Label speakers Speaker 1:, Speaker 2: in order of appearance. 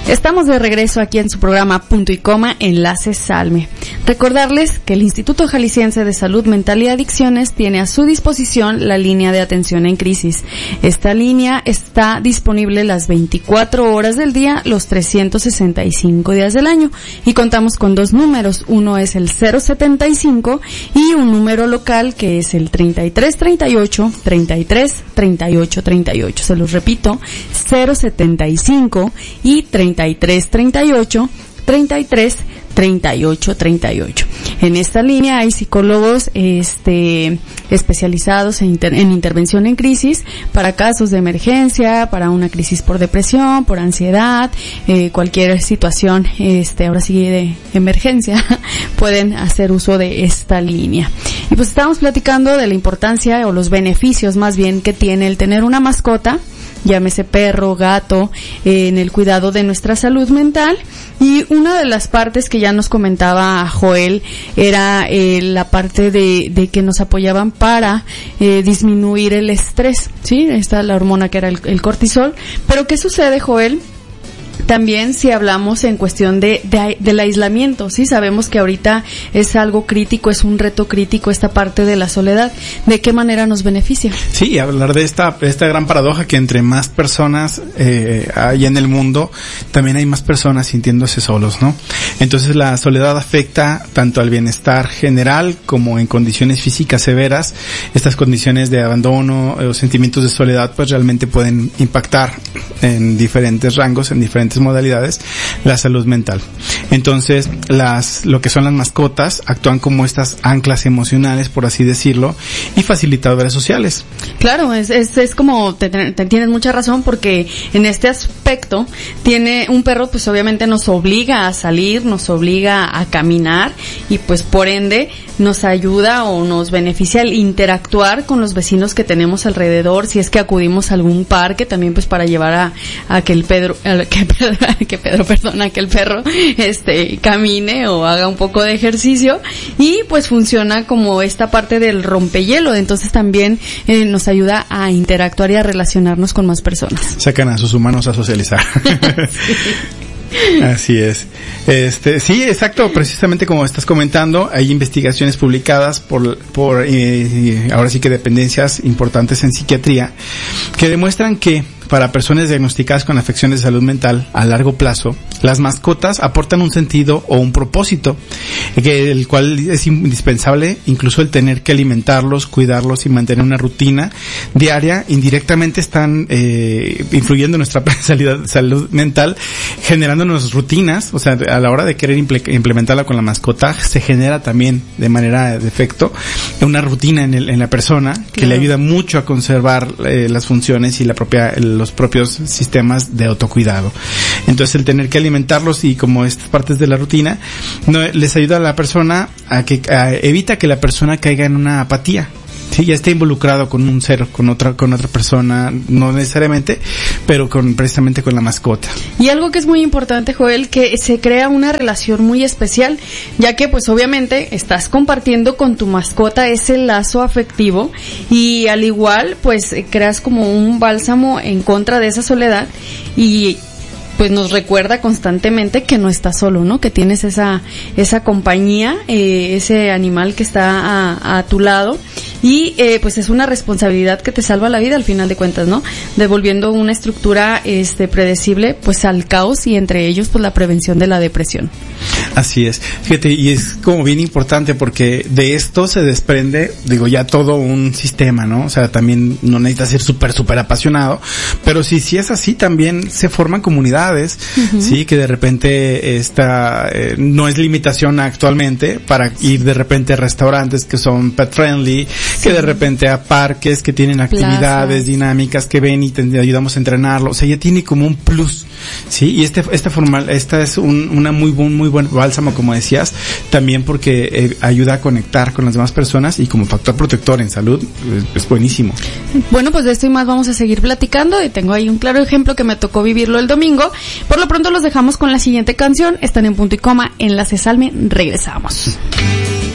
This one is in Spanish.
Speaker 1: Estamos de regreso aquí en su programa Punto y Coma, Enlaces Salme. Recordarles que el Instituto Jalisciense de Salud Mental y Adicciones tiene a su disposición la línea de atención en crisis. Esta línea está disponible las 24 horas del día, los 365 días del año. Y contamos con dos números. Uno es el 075 y un número local que es el 3338 333838. Se los repito, 075 y 3338 333838. En esta línea hay psicólogos especializados en intervención en crisis para casos de emergencia, para una crisis por depresión, por ansiedad, cualquier situación ahora sí de emergencia, pueden hacer uso de esta línea. Y pues estábamos platicando de la importancia o los beneficios más bien que tiene el tener una mascota, llámese perro, gato, en el cuidado de nuestra salud mental. Y una de las partes que ya nos comentaba Joel era la parte de que nos apoyaban para disminuir el estrés, ¿sí? Esta es la hormona que era el cortisol. Pero ¿qué sucede, Joel? También si hablamos en cuestión del aislamiento, sí, sabemos que ahorita es algo crítico, es un reto crítico esta parte de la soledad. ¿De qué manera nos beneficia? Sí, hablar de esta gran paradoja que entre más personas hay en el mundo, también hay más personas sintiéndose solos, ¿no? Entonces la soledad afecta tanto al bienestar general como en condiciones físicas severas. Estas condiciones de abandono o sentimientos de soledad pues realmente pueden impactar en diferentes rangos, en diferentes modalidades, la salud mental. Entonces, lo que son las mascotas actúan como estas anclas emocionales, por así decirlo, y facilitadoras sociales. Claro, es como, tienes mucha razón, porque en este aspecto, un perro pues obviamente nos obliga a salir, nos obliga a caminar, y pues por ende, nos ayuda o nos beneficia el interactuar con los vecinos que tenemos alrededor, si es que acudimos a algún parque, también pues para llevar a que el perro camine o haga un poco de ejercicio, y pues funciona como esta parte del rompehielo. Entonces también nos ayuda a interactuar y a relacionarnos con más personas. Sacan a sus humanos a socializar. Sí. Así es. Sí, exacto, precisamente como estás comentando, hay investigaciones publicadas por ahora sí que dependencias importantes en psiquiatría que demuestran que para personas diagnosticadas con afecciones de salud mental a largo plazo, las mascotas aportan un sentido o un propósito, el cual es indispensable, incluso el tener que alimentarlos, cuidarlos y mantener una rutina diaria, indirectamente están influyendo en nuestra salud mental, generándonos rutinas. O sea, a la hora de querer implementarla con la mascota, se genera también de manera de efecto una rutina en la persona que claro, le ayuda mucho a conservar las funciones y los propios sistemas de autocuidado. Entonces el tener que alimentarlos y como estas partes de la rutina les ayuda a la persona evita que la persona caiga en una apatía. Sí, ya está involucrado con un ser, con otra persona, no necesariamente, pero precisamente con la mascota. Y algo que es muy importante, Joel, que se crea una relación muy especial, ya que pues obviamente estás compartiendo con tu mascota ese lazo afectivo, y al igual pues creas como un bálsamo en contra de esa soledad, y pues nos recuerda constantemente que no estás solo, ¿no? Que tienes esa compañía, ese animal que está a tu lado, y pues es una responsabilidad que te salva la vida al final de cuentas, ¿no? Devolviendo una estructura predecible pues al caos, y entre ellos pues la prevención de la depresión. Así es. Fíjate, y es como bien importante porque de esto se desprende, ya todo un sistema, ¿no? O sea, también no necesitas ser súper apasionado, pero si es así, también se forman comunidades, uh-huh, sí, que de repente no es limitación actualmente para ir de repente a restaurantes que son pet friendly, sí, que de repente a parques que tienen actividades dinámicas que ven y te ayudamos a entrenarlo. O sea, ya tiene como un plus, sí, y esta es una muy buen bálsamo, como decías, también porque ayuda a conectar con las demás personas, y como factor protector en salud es buenísimo. Bueno, pues de esto y más vamos a seguir platicando, y tengo ahí un claro ejemplo que me tocó vivirlo el domingo. Por lo pronto los dejamos con la siguiente canción. Están en Punto y Coma, Enlaces Salme. Regresamos.